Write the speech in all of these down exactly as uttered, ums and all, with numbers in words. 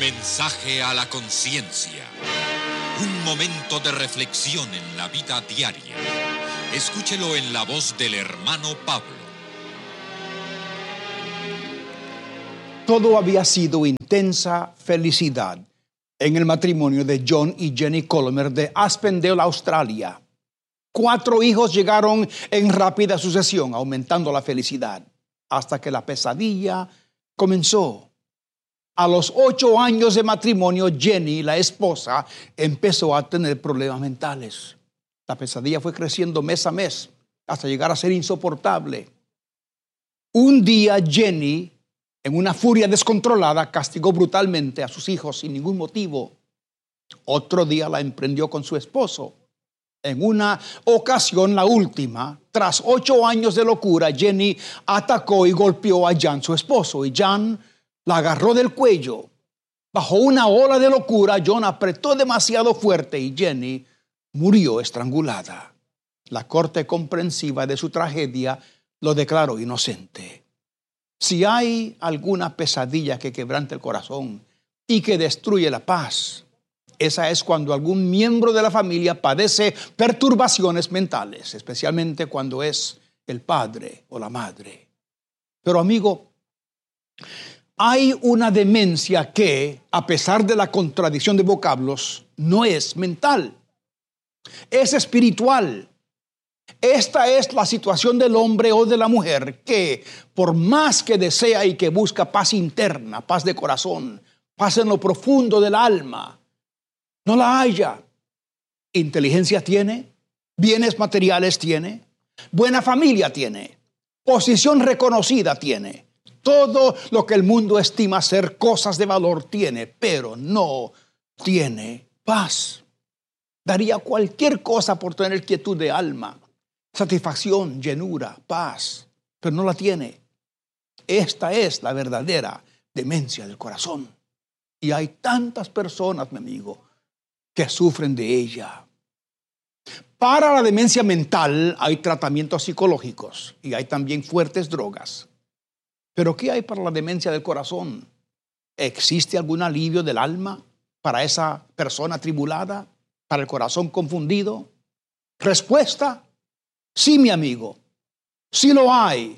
Mensaje a la conciencia. Un momento de reflexión en la vida diaria. Escúchelo en la voz del hermano Pablo. Todo había sido intensa felicidad en el matrimonio de John y Jenny Colomer de Aspendale, Australia. Cuatro hijos llegaron en rápida sucesión, aumentando la felicidad, hasta que la pesadilla comenzó. A los ocho años de matrimonio, Jenny, la esposa, empezó a tener problemas mentales. La pesadilla fue creciendo mes a mes hasta llegar a ser insoportable. Un día, Jenny, en una furia descontrolada, castigó brutalmente a sus hijos sin ningún motivo. Otro día la emprendió con su esposo. En una ocasión, la última, tras ocho años de locura, Jenny atacó y golpeó a Jan, su esposo, y Jan la agarró del cuello. Bajo una ola de locura, John apretó demasiado fuerte y Jenny murió estrangulada. La corte comprensiva de su tragedia lo declaró inocente. Si hay alguna pesadilla que quebrante el corazón y que destruye la paz, esa es cuando algún miembro de la familia padece perturbaciones mentales, especialmente cuando es el padre o la madre. Pero amigo, hay una demencia que, a pesar de la contradicción de vocablos, no es mental, es espiritual. Esta es la situación del hombre o de la mujer que, por más que desea y que busca paz interna, paz de corazón, paz en lo profundo del alma, no la halla. Inteligencia tiene, bienes materiales tiene, buena familia tiene, posición reconocida tiene. Todo lo que el mundo estima ser cosas de valor tiene, pero no tiene paz. Daría cualquier cosa por tener quietud de alma, satisfacción, llenura, paz, pero no la tiene. Esta es la verdadera demencia del corazón. Y hay tantas personas, mi amigo, que sufren de ella. Para la demencia mental hay tratamientos psicológicos y hay también fuertes drogas. Pero ¿qué hay para la demencia del corazón? ¿Existe algún alivio del alma para esa persona atribulada, para el corazón confundido? Respuesta: sí, mi amigo, sí lo hay.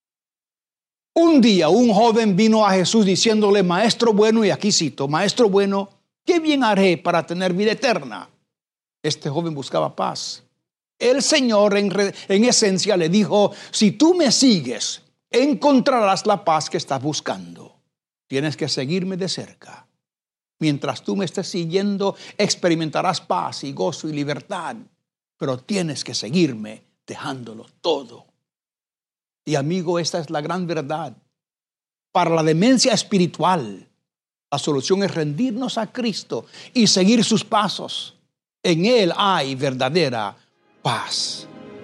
Un día un joven vino a Jesús diciéndole: Maestro bueno, y aquí cito, Maestro bueno, ¿qué bien haré para tener vida eterna? Este joven buscaba paz. El Señor en, re, en esencia le dijo: si tú me sigues, encontrarás la paz que estás buscando. Tienes que seguirme de cerca. Mientras tú me estés siguiendo, experimentarás paz y gozo y libertad. Pero tienes que seguirme dejándolo todo. Y amigo, esta es la gran verdad. Para la demencia espiritual, la solución es rendirnos a Cristo y seguir sus pasos. En Él hay verdadera paz.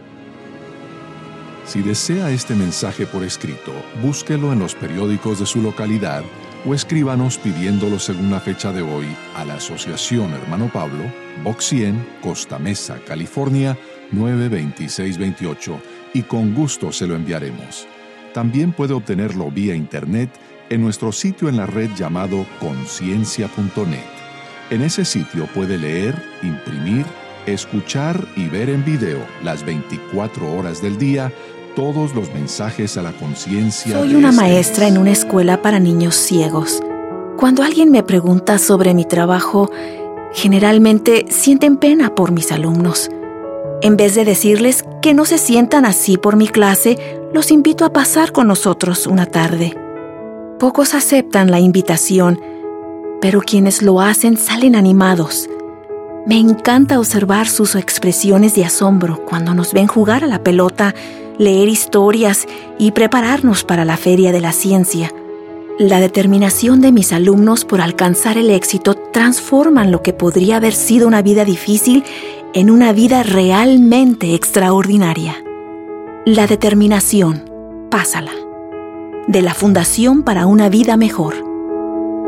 Si desea este mensaje por escrito, búsquelo en los periódicos de su localidad o escríbanos pidiéndolo según la fecha de hoy a la Asociación Hermano Pablo, Box cien, Costa Mesa, California, nueve dos seis dos ocho, y con gusto se lo enviaremos. También puede obtenerlo vía internet en nuestro sitio en la red llamado conciencia punto net. En ese sitio puede leer, imprimir, escuchar y ver en video las veinticuatro horas del día todos los mensajes a la conciencia. Soy una maestra en una escuela para niños ciegos. Cuando alguien me pregunta sobre mi trabajo, generalmente sienten pena por mis alumnos. En vez de decirles que no se sientan así por mi clase, los invito a pasar con nosotros una tarde. Pocos aceptan la invitación, pero quienes lo hacen salen animados. Me encanta observar sus expresiones de asombro cuando nos ven jugar a la pelota, leer historias y prepararnos para la Feria de la Ciencia. La determinación de mis alumnos por alcanzar el éxito transforman lo que podría haber sido una vida difícil en una vida realmente extraordinaria. La determinación, pásala. De la Fundación para una Vida Mejor.